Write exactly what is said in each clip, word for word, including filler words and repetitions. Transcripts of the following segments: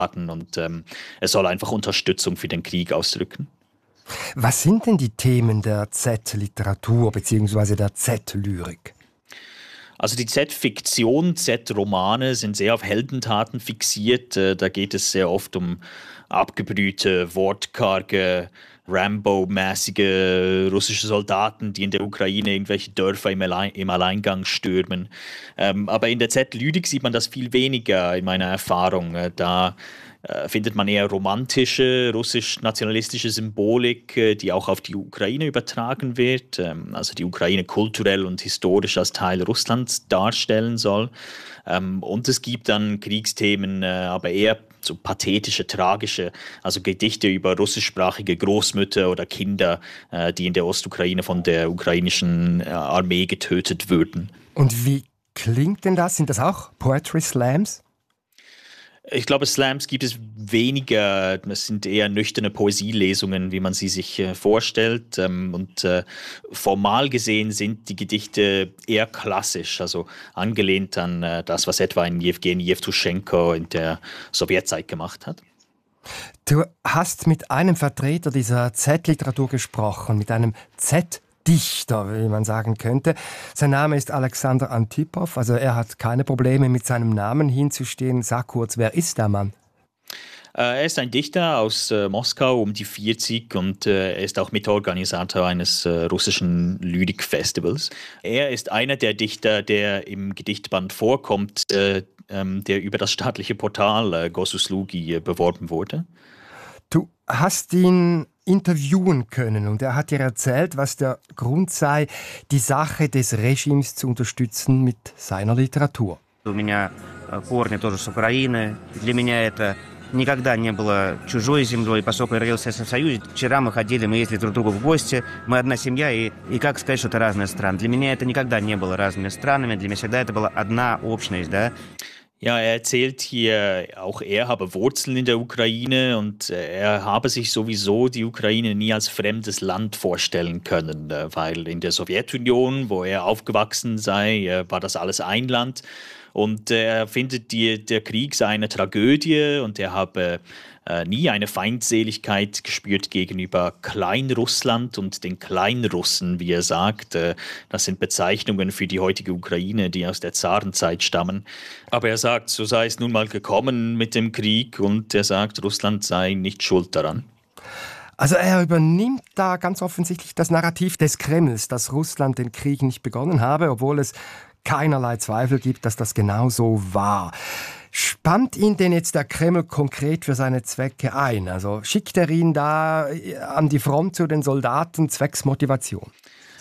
und ähm, es soll einfach Unterstützung für den Krieg ausdrücken. Was sind denn die Themen der Z-Literatur bzw. der Z-Lyrik? Also die Z-Fiktion, Z-Romane sind sehr auf Heldentaten fixiert. Da geht es sehr oft um abgebrühte, wortkarge, Rambo-mäßige russische Soldaten, die in der Ukraine irgendwelche Dörfer im, Allein- im Alleingang stürmen. Ähm, aber in der Z-Lyrik sieht man das viel weniger in meiner Erfahrung. Da äh, findet man eher romantische, russisch-nationalistische Symbolik, äh, die auch auf die Ukraine übertragen wird, ähm, also die Ukraine kulturell und historisch als Teil Russlands darstellen soll. Ähm, und es gibt dann Kriegsthemen, äh, aber eher so pathetische, tragische, also Gedichte über russischsprachige Großmütter oder Kinder, äh, die in der Ostukraine von der ukrainischen äh, Armee getötet würden. Und wie klingt denn das? Sind das auch Poetry Slams? Ich glaube, Slams gibt es weniger. Es sind eher nüchterne Poesielesungen, wie man sie sich äh, vorstellt. Ähm, und äh, formal gesehen sind die Gedichte eher klassisch, also angelehnt an äh, das, was etwa ein Jewgeni Jewtuschenko in der Sowjetzeit gemacht hat. Du hast mit einem Vertreter dieser Z-Literatur gesprochen, mit einem Z Dichter, wie man sagen könnte. Sein Name ist Alexander Antipov, also er hat keine Probleme mit seinem Namen hinzustehen. Sag kurz, wer ist der Mann? Er ist ein Dichter aus äh, Moskau um die vierzig und äh, er ist auch Mitorganisator eines äh, russischen Lyrikfestivals. Er ist einer der Dichter, der im Gedichtband vorkommt, äh, ähm, der über das staatliche Portal äh, Gossuslugi äh, beworben wurde. Du hast ihn interviewen können und er hat dir erzählt, was der Grund sei, die Sache des Regimes zu unterstützen mit seiner Literatur. У меня корни тоже с Украины. Для меня это никогда не было чужой землей, поскольку я родился в Советском Союзе. Вчера мы ходили, мы ездили друг к другу в гости. Мы одна семья, и, и как сказать, что это разные страны? Для меня это никогда не было разными странами. Для меня всегда это была одна общность, да. Ja, er erzählt hier, auch er habe Wurzeln in der Ukraine und er habe sich sowieso die Ukraine nie als fremdes Land vorstellen können, weil in der Sowjetunion, wo er aufgewachsen sei, war das alles ein Land. Und er findet, die, der Krieg sei eine Tragödie und er habe äh, nie eine Feindseligkeit gespürt gegenüber Kleinrussland und den Kleinrussen, wie er sagt. Äh, das sind Bezeichnungen für die heutige Ukraine, die aus der Zarenzeit stammen. Aber er sagt, so sei es nun mal gekommen mit dem Krieg und er sagt, Russland sei nicht schuld daran. Also er übernimmt da ganz offensichtlich das Narrativ des Kremls, dass Russland den Krieg nicht begonnen habe, obwohl es keinerlei Zweifel gibt, dass das genau so war. Spannt ihn denn jetzt der Kreml konkret für seine Zwecke ein? Also schickt er ihn da an die Front zu den Soldaten zwecks Motivation?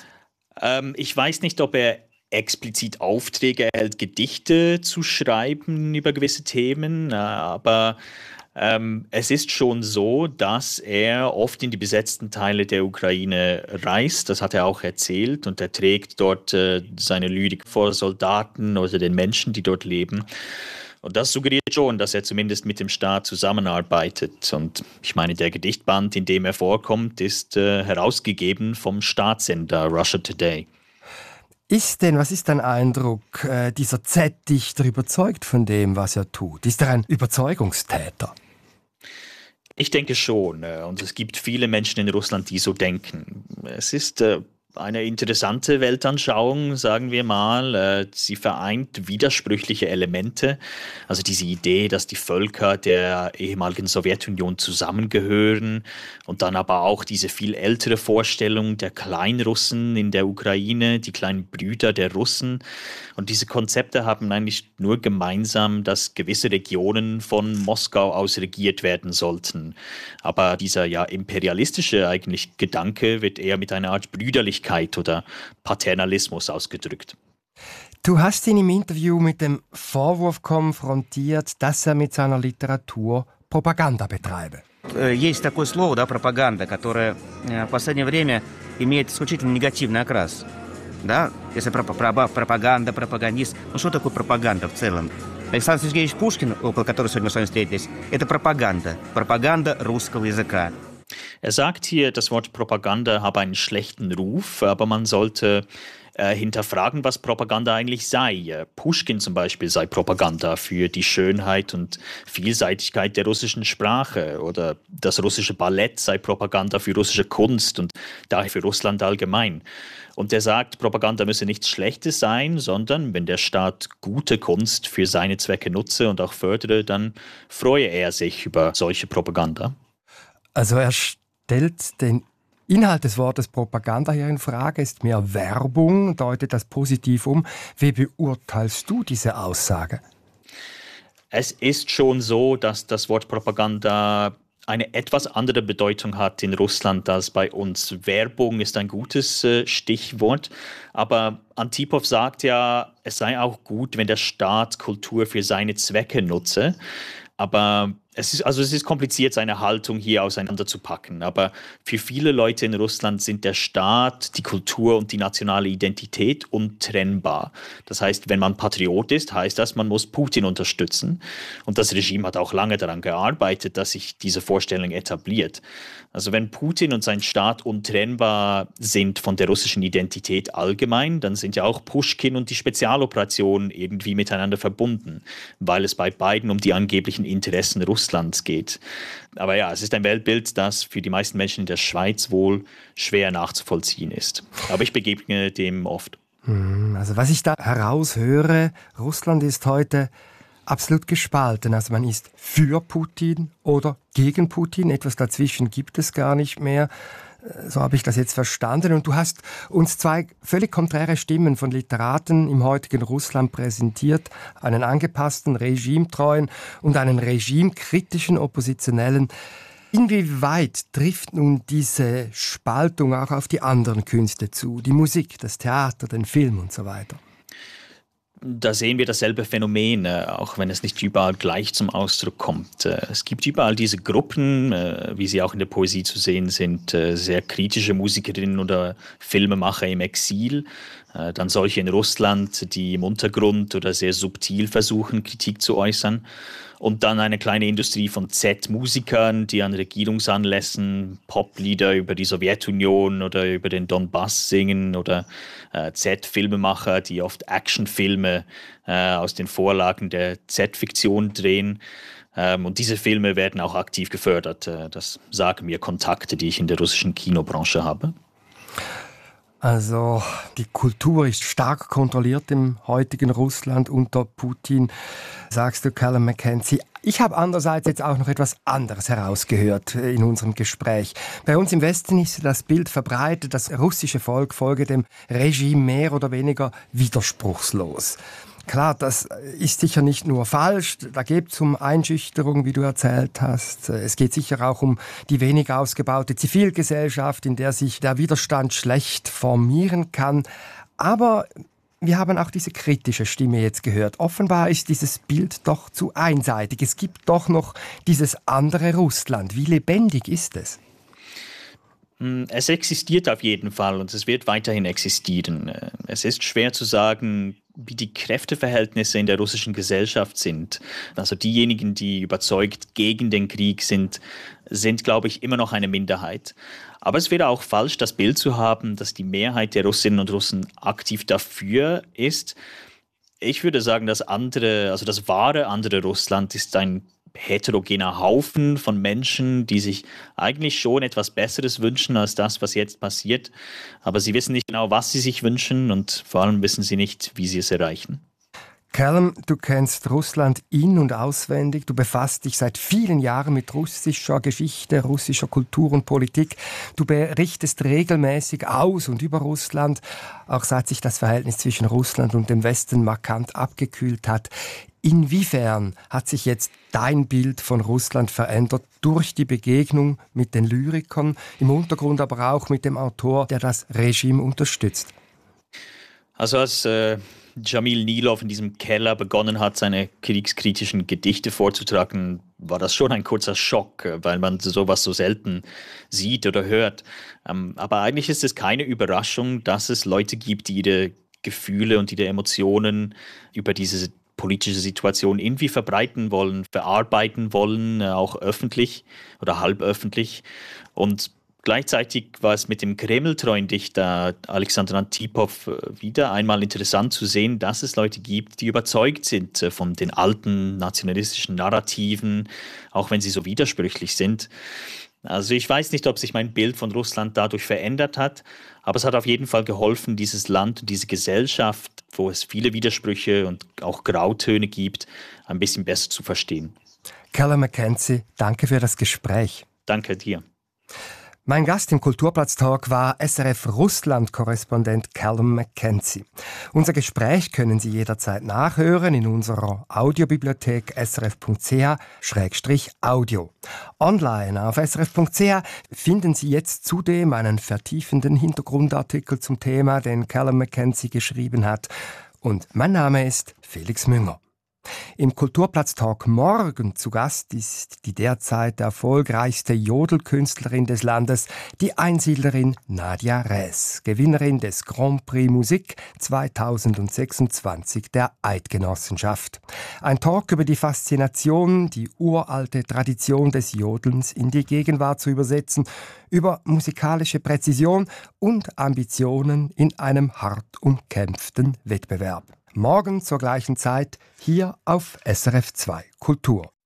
Ähm, ich weiß nicht, ob er explizit Aufträge erhält, Gedichte zu schreiben über gewisse Themen, aber Ähm, es ist schon so, dass er oft in die besetzten Teile der Ukraine reist. Das hat er auch erzählt und er trägt dort äh, seine Lyrik vor Soldaten oder den Menschen, die dort leben. Und das suggeriert schon, dass er zumindest mit dem Staat zusammenarbeitet. Und ich meine, der Gedichtband, in dem er vorkommt, ist äh, herausgegeben vom Staatssender Russia Today. Ist denn, was ist dein Eindruck, äh, dieser Z-Dichter überzeugt von dem, was er tut? Ist er ein Überzeugungstäter? Ich denke schon. Äh, und es gibt viele Menschen in Russland, die so denken. Es ist äh, eine interessante Weltanschauung, sagen wir mal. Äh, sie vereint widersprüchliche Elemente. Also diese Idee, dass die Völker der ehemaligen Sowjetunion zusammengehören und dann aber auch diese viel ältere Vorstellung der Kleinrussen in der Ukraine, die kleinen Brüder der Russen. Und diese Konzepte haben eigentlich nur gemeinsam, dass gewisse Regionen von Moskau aus regiert werden sollten. Aber dieser ja imperialistische eigentlich Gedanke wird eher mit einer Art Brüderlichkeit oder Paternalismus ausgedrückt. Du hast ihn im Interview mit dem Vorwurf konfrontiert, dass er mit seiner Literatur Propaganda betreibe. Есть такое слово, да, пропаганда, которое в последнее время имеет исключительно негативный окрас. Да, если про, про, пропаганда, пропагандист. Ну что такое пропаганда в целом? Александр Сергеевич Пушкин, около которого сегодня мы с вами встретились, это пропаганда. Пропаганда русского языка. Er sagt hier, das Wort Propaganda habe einen schlechten Ruf, aber man sollte äh, hinterfragen, was Propaganda eigentlich sei. Äh, Puschkin zum Beispiel sei Propaganda für die Schönheit und Vielseitigkeit der russischen Sprache oder das russische Ballett sei Propaganda für russische Kunst und daher für Russland allgemein. Und er sagt, Propaganda müsse nichts Schlechtes sein, sondern wenn der Staat gute Kunst für seine Zwecke nutze und auch fördere, dann freue er sich über solche Propaganda. Also er stellt den Inhalt des Wortes Propaganda hier in Frage, ist mehr Werbung, deutet das positiv um. Wie beurteilst du diese Aussage? Es ist schon so, dass das Wort Propaganda eine etwas andere Bedeutung hat in Russland als bei uns. Werbung ist ein gutes äh, Stichwort, aber Antipov sagt ja, es sei auch gut, wenn der Staat Kultur für seine Zwecke nutze. Aber es ist, also es ist kompliziert, seine Haltung hier auseinanderzupacken. Aber für viele Leute in Russland sind der Staat, die Kultur und die nationale Identität untrennbar. Das heißt, wenn man Patriot ist, heißt das, man muss Putin unterstützen. Und das Regime hat auch lange daran gearbeitet, dass sich diese Vorstellung etabliert. Also wenn Putin und sein Staat untrennbar sind von der russischen Identität allgemein, dann sind ja auch Puschkin und die Spezialoperationen irgendwie miteinander verbunden, weil es bei beiden um die angeblichen Interessen Russlands geht. Aber ja, es ist ein Weltbild, das für die meisten Menschen in der Schweiz wohl schwer nachzuvollziehen ist. Aber ich begegne dem oft. Also was ich da heraushöre, Russland ist heute absolut gespalten. Also man ist für Putin oder gegen Putin. Etwas dazwischen gibt es gar nicht mehr. So habe ich das jetzt verstanden. Und du hast uns zwei völlig konträre Stimmen von Literaten im heutigen Russland präsentiert. Einen angepassten, regimetreuen und einen regimekritischen Oppositionellen. Inwieweit trifft nun diese Spaltung auch auf die anderen Künste zu? Die Musik, das Theater, den Film und so weiter? Da sehen wir dasselbe Phänomen, auch wenn es nicht überall gleich zum Ausdruck kommt. Es gibt überall diese Gruppen, wie sie auch in der Poesie zu sehen sind, sehr kritische Musikerinnen oder Filmemacher im Exil. Dann solche in Russland, die im Untergrund oder sehr subtil versuchen, Kritik zu äußern. Und dann eine kleine Industrie von Z-Musikern, die an Regierungsanlässen Poplieder über die Sowjetunion oder über den Donbass singen oder äh, Z-Filmemacher, die oft Actionfilme äh, aus den Vorlagen der Z-Fiktion drehen. Ähm, und diese Filme werden auch aktiv gefördert. Äh, das sagen mir Kontakte, die ich in der russischen Kinobranche habe. Also die Kultur ist stark kontrolliert im heutigen Russland unter Putin, sagst du, Callum McKenzie. Ich habe andererseits jetzt auch noch etwas anderes herausgehört in unserem Gespräch. Bei uns im Westen ist das Bild verbreitet, das russische Volk folge dem Regime mehr oder weniger widerspruchslos. Klar, das ist sicher nicht nur falsch, da geht es um Einschüchterung, wie du erzählt hast. Es geht sicher auch um die wenig ausgebaute Zivilgesellschaft, in der sich der Widerstand schlecht formieren kann. Aber wir haben auch diese kritische Stimme jetzt gehört. Offenbar ist dieses Bild doch zu einseitig. Es gibt doch noch dieses andere Russland. Wie lebendig ist es? Es existiert auf jeden Fall und es wird weiterhin existieren. Es ist schwer zu sagen, wie die Kräfteverhältnisse in der russischen Gesellschaft sind. Also diejenigen, die überzeugt gegen den Krieg sind, sind, glaube ich, immer noch eine Minderheit. Aber es wäre auch falsch, das Bild zu haben, dass die Mehrheit der Russinnen und Russen aktiv dafür ist. Ich würde sagen, das andere, also das wahre andere Russland ist ein heterogener Haufen von Menschen, die sich eigentlich schon etwas Besseres wünschen als das, was jetzt passiert. Aber sie wissen nicht genau, was sie sich wünschen und vor allem wissen sie nicht, wie sie es erreichen. Callum, du kennst Russland in- und auswendig. Du befasst dich seit vielen Jahren mit russischer Geschichte, russischer Kultur und Politik. Du berichtest regelmäßig aus und über Russland, auch seit sich das Verhältnis zwischen Russland und dem Westen markant abgekühlt hat. Inwiefern hat sich jetzt dein Bild von Russland verändert durch die Begegnung mit den Lyrikern, im Untergrund aber auch mit dem Autor, der das Regime unterstützt? Also als äh, Jamil Nilov in diesem Keller begonnen hat, seine kriegskritischen Gedichte vorzutragen, war das schon ein kurzer Schock, weil man sowas so selten sieht oder hört. Ähm, aber eigentlich ist es keine Überraschung, dass es Leute gibt, die ihre Gefühle und ihre Emotionen über diese politische Situation irgendwie verbreiten wollen, verarbeiten wollen, auch öffentlich oder halb öffentlich. Und Gleichzeitig war es mit dem kremltreuen Dichter Alexander Antipov wieder einmal interessant zu sehen, dass es Leute gibt, die überzeugt sind von den alten nationalistischen Narrativen, auch wenn sie so widersprüchlich sind. Also ich weiß nicht, ob sich mein Bild von Russland dadurch verändert hat, aber es hat auf jeden Fall geholfen, dieses Land und diese Gesellschaft, wo es viele Widersprüche und auch Grautöne gibt, ein bisschen besser zu verstehen. Callum Mackenzie, danke für das Gespräch. Danke dir. Mein Gast im Kulturplatz-Talk war S R F-Russland-Korrespondent Callum Mackenzie. Unser Gespräch können Sie jederzeit nachhören in unserer Audiobibliothek s r f punkt c h slash audio. Online auf s r f punkt c h finden Sie jetzt zudem einen vertiefenden Hintergrundartikel zum Thema, den Callum Mackenzie geschrieben hat. Und mein Name ist Felix Münger. Im Kulturplatz-Talk morgen zu Gast ist die derzeit erfolgreichste Jodelkünstlerin des Landes, die Einsiedlerin Nadja Räs, Gewinnerin des Grand Prix Musik zweitausendsechsundzwanzig der Eidgenossenschaft. Ein Talk über die Faszination, die uralte Tradition des Jodelns in die Gegenwart zu übersetzen, über musikalische Präzision und Ambitionen in einem hart umkämpften Wettbewerb. Morgen zur gleichen Zeit hier auf S R F zwei Kultur.